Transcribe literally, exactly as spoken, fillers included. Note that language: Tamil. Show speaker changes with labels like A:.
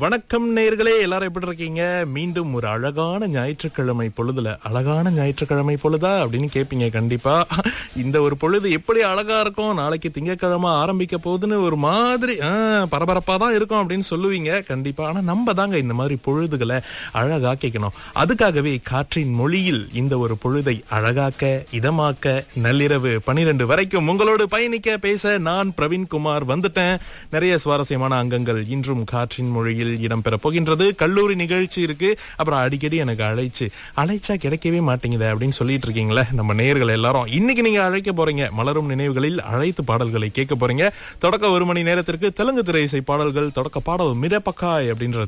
A: வணக்கம் நேயர்களே, எல்லாரும் எப்படி இருக்கீங்க? மீண்டும் ஒரு அழகான ஞாயிற்றுக்கிழமை பொழுதுல, அழகான ஞாயிற்றுக்கிழமை பொழுதா அப்படின்னு கேட்பீங்க. கண்டிப்பா இந்த ஒரு பொழுது எப்படி அழகா இருக்கும், நாளைக்கு திங்கட்கிழமை ஆரம்பிக்க போகுதுன்னு ஒரு மாதிரி பரபரப்பா தான் இருக்கும் அப்படின்னு சொல்லுவீங்க. கண்டிப்பா. ஆனா நம்ம தாங்க இந்த மாதிரி பொழுதுகளை அழகாக்கிக்கணும். அதுக்காகவே காற்றின் மொழியில் இந்த ஒரு பொழுதை அழகாக்க, இதமாக்க, நள்ளிரவு பனிரெண்டு வரைக்கும் உங்களோடு பயணிக்க பேச நான் பிரவீன்குமார் வந்துட்டேன். நிறைய சுவாரஸ்யமான அங்கங்கள் இன்றும் காற்றின் மொழியில் இடம்பெற போகின்றது. கல்லூரி நிகழ்ச்சி இருக்கு. அப்புறம் அடிக்கடி எனக்கு அழைச்சு அழைச்சா கிடைக்கவே மாட்டேங்குது அப்படின்னு சொல்லிட்டு இருக்கீங்களே நம்ம நேயர்கள் எல்லாரும். இன்னைக்கு நீங்க அழைக்க போறீங்க. மலரும் நினைவுகளில் அழைத்து பாடல்களை கேட்க போறீங்க. தொடக்க ஒரு மணி நேரத்திற்கு தெலுங்கு திரை இசை பாடல்கள். தொடக்க பாடல் மிரப்பக்காய் அப்படின்ற